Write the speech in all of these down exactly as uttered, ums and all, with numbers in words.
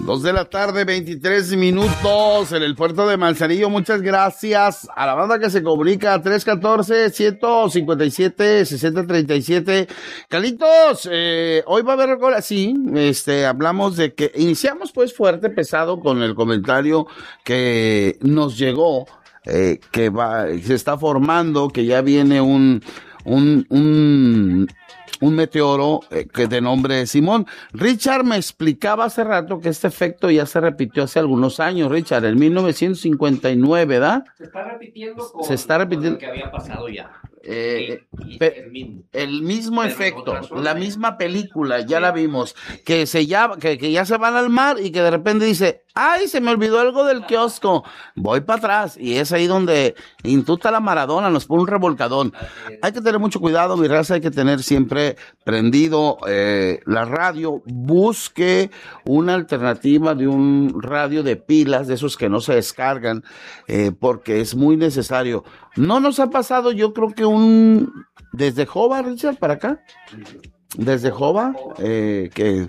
Dos de la tarde, veintitrés minutos en el puerto de Manzanillo. Muchas gracias a la banda que se comunica tres uno cuatro, uno cinco siete, seis cero tres siete. Calitos, eh, hoy va a haber, sí, este, hablamos de que iniciamos pues fuerte, pesado con el comentario que nos llegó, eh, que va, se está formando, que ya viene un, un, un, un meteoro eh, que de nombre Simón. Richard me explicaba hace rato que este efecto ya se repitió hace algunos años, Richard, en mil novecientos cincuenta y nueve, ¿verdad? Se está repitiendo con, se está repitiendo con lo que había pasado ya. Eh, y, y pe- el mismo, el mismo Pero efecto, otra zona, la ¿eh? misma película, ya Sí. la vimos, que se ya, que, que ya se van al mar y que de repente dice, ay, se me olvidó algo del kiosco, voy para atrás, y es ahí donde intuta la Maradona, nos pone un revolcadón. Así es. Hay que tener mucho cuidado, mi raza, hay que tener siempre prendido eh, la radio, busque una alternativa de un radio de pilas, de esos que no se descargan, eh, porque es muy necesario. No nos ha pasado, yo creo que un, desde Jova, Richard, para acá, desde Jova, eh, que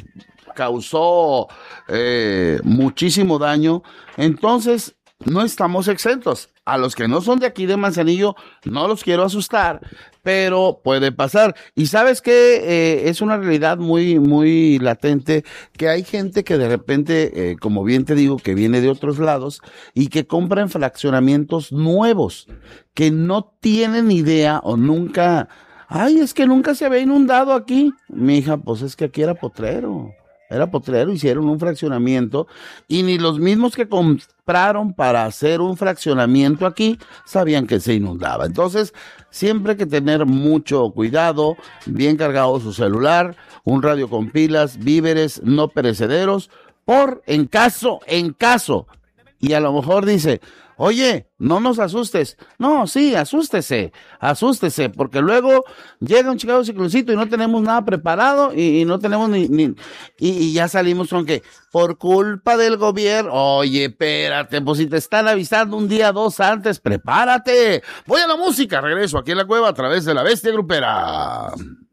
causó eh, muchísimo daño, entonces no estamos exentos. A los que no son de aquí de Manzanillo, no los quiero asustar, pero puede pasar. Y sabes que eh, es una realidad muy, muy latente, que hay gente que de repente, eh, como bien te digo, que viene de otros lados y que compran fraccionamientos nuevos, que no tienen idea o nunca, ay, es que nunca se había inundado aquí. Mi hija, pues es que aquí era potrero. Era potrero, hicieron un fraccionamiento y ni los mismos que compraron para hacer un fraccionamiento aquí sabían que se inundaba. Entonces, siempre hay que tener mucho cuidado, bien cargado su celular, un radio con pilas, víveres no perecederos, por en caso, en caso. Y a lo mejor dice, oye, no nos asustes. No, sí, asústese, asústese, porque luego llega un chingado cicloncito y no tenemos nada preparado y, y no tenemos ni, ni y, y ya salimos con que por culpa del gobierno, oye, espérate, pues si te están avisando un día, dos antes, prepárate. Voy a la música, regreso aquí en la cueva a través de La Bestia Grupera.